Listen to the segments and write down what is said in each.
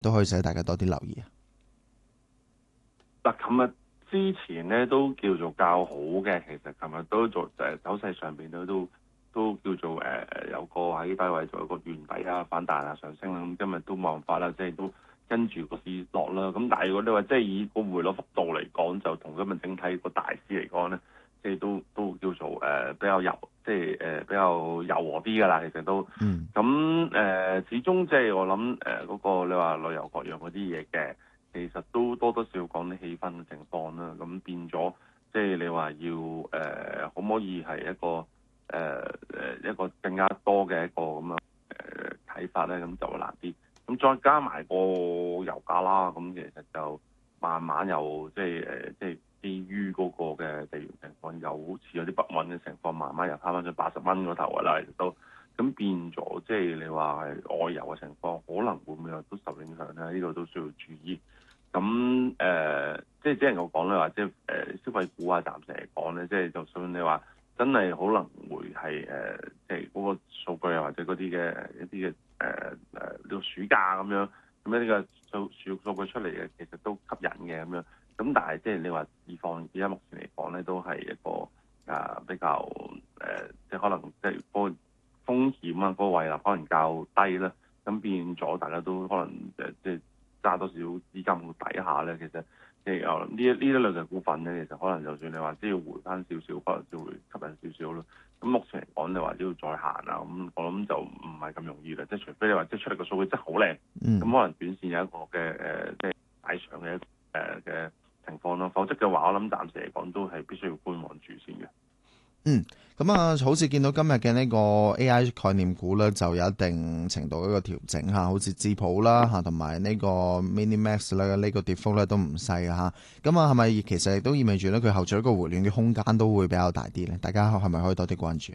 都可以使大家多啲留意啊？ 嗱，琴日之前咧都叫做較好嘅，其實琴日都做走勢上邊都叫做有個喺低位做一個圓底啊反彈啊上升啦，咁今日都冇辦法啦，即係都跟住個市落啦。咁但係如果你話即係以個匯率幅度嚟講，就同今日整體個大市嚟講咧，即係都叫做比較柔，即係比較柔和啲㗎啦，其實都。 嗯咁始終即係我諗嗰個你話旅遊各樣嗰啲嘢嘅。其實都多多少少講啲氣氛嘅情況啦，咁變咗即係你話要可唔可以係一個更加多嘅一個咁樣睇法咧，咁就會難啲。咁再加埋個油價啦，咁其實就慢慢又即係基於嗰個嘅地緣情況，又好似有啲不穩嘅情況，慢慢又翻返咗80蚊嗰頭㗎啦，其實都。咁變咗，即係你話係外遊嘅情況，可能會唔會都受影響咧？呢個都需要注意。咁即係只能夠講咧話，即係消費股啊，暫時嚟講咧，即係就算你話真係可能會係即係嗰個數據啊，或者嗰啲嘅一啲嘅呢個暑假咁樣，咁一啲嘅數據出嚟嘅，其實都吸引嘅咁樣。咁但係即係你話市況而家目前嚟講咧，都係一個比較即係可能即係嗰個風險啊，嗰個位啦，可能較低啦。咁變咗大家都可能即係揸多少資金底下咧，其實即係呢一類嘅股份咧，其實可能就算你話只要回翻少少，可能就會吸引少少咯。咁目前嚟講，你話都要再行啊，咁我諗就唔係咁容易啦。即係除非你話即係出嚟個數據真係好靚，咁嗯。 可能短線有一個嘅即係大上嘅嘅情況咯。否則嘅話，我諗暫時嚟講都係必須要觀望住先嘅。 嗯，咁啊，好似見到今日嘅呢個 AI 概念股咧，就有一定程度一個調整嚇，好似智普啦嚇，同埋呢個 Minimax 咧，呢個跌幅咧都唔細嚇。咁啊，係咪其實亦都意味住咧，佢後續一個回暖嘅空間都會比較大啲咧？大家係咪可以多啲關注？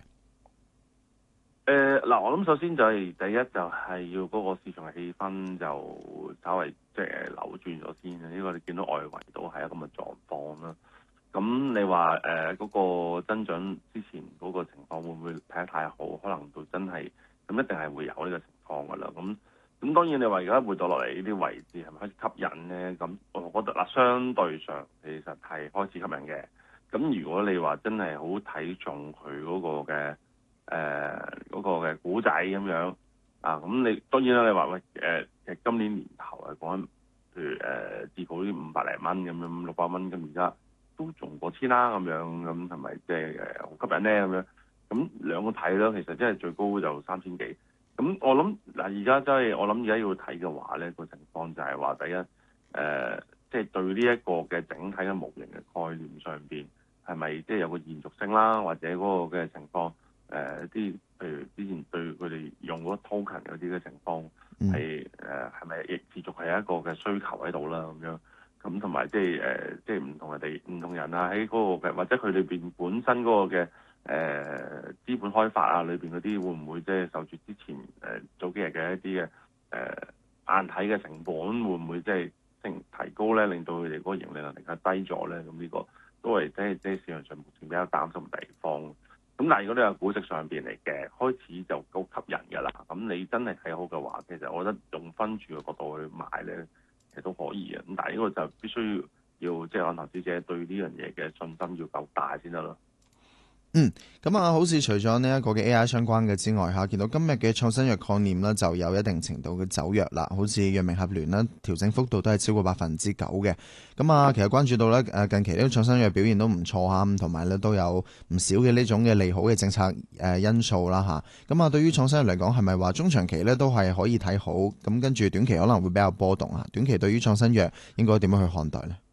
嗱，我諗首先就係第一就係要嗰個市場嘅氣氛就稍微即係扭轉咗先啊！呢個你見到外圍都係一個咁嘅狀況啦。咁你話嗰個增長之前嗰個情況會唔會睇得太好？可能到真係咁一定係會有呢個情況㗎啦。咁當然你話而家回到落嚟呢啲位置係咪開始吸引咧？咁我覺得嗱，相對上其實係開始吸引嘅。咁如果你話真係好睇重佢嗰個嘅嗰個嘅股仔咁樣啊，咁你當然啦，你話喂其實今年年頭係講緊，譬如至少啲500零蚊咁樣，600蚊咁而家。都仲過千啦咁樣，咁係咪即係好吸引咧咁樣？咁兩個睇啦，其實即係最高就3000幾。咁我諗嗱，而家真係我諗而家要睇嘅話咧，個情況就係話第一即係對呢一個嘅整體嘅模型嘅概念上邊係咪即係有個延續性啦，或者嗰個嘅情況啲譬如之前對佢哋用嗰個 token 嗰啲嘅情況係係咪亦持續係一個嘅需求喺度啦咁樣？咁同埋即係唔同唔同人啊，喺嗰個嘅或者佢裏邊本身嗰個嘅資本開發啊，裏邊嗰啲會唔會即係受住之前早幾日嘅一啲嘅硬體嘅成本會唔會即係提高咧，令到佢哋嗰個盈利能力係低咗咧？咁呢個都係即係市場上目前比較擔心嘅地方。咁但係如果你話估值上邊嚟嘅，開始就夠吸引㗎啦。咁你真係睇好嘅話，其實我覺得用分住嘅角度去買咧，其實都可以嘅。咁但係呢個就必須要即係按投資者對呢樣嘢嘅信心要夠大先得咯。 咁啊，好似除咗呢一個嘅 AI 相關嘅之外嚇，見到今日嘅創新藥概念呢，就有一定程度嘅走弱啦。好似藥明合聯呢，調整幅度都係超過9%嘅。咁啊，其實關注到呢近期呢個創新藥表現都唔錯嚇，咁同埋呢都有唔少嘅呢種嘅利好嘅政策因素啦嚇。咁啊，對於創新藥嚟講，係咪話中長期呢都係可以睇好？咁跟住短期可能會比較波動啊。短期對於創新藥應該點樣去看待呢？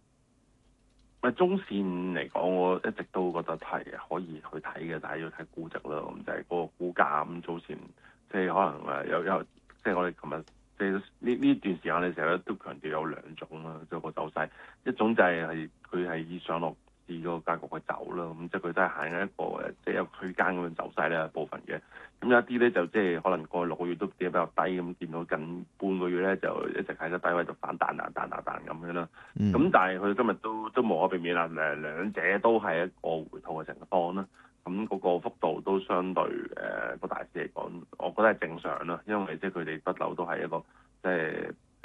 中線嚟講，我一直都覺得係可以去睇嘅，但係要睇估值啦。咁就係嗰個股價咁早前，即係可能有，即係我哋琴日即係呢段時間，你成日都強調有兩種啦，即係個走勢。一種就係佢係以上落市個格局去走啦，咁即係佢都係行緊一個即係有區間咁樣走勢咧部分嘅。咁有一啲咧就即係可能過去6個月都跌得比較低，咁見到近半個月咧就一直喺個低位度反彈咁樣啦。咁但係佢今日都無可避免啦，兩者都係一個回吐嘅情況啦。咁嗰個幅度都相對個大市嚟講，我覺得係正常啦，因為即係佢哋不嬲都係一個即係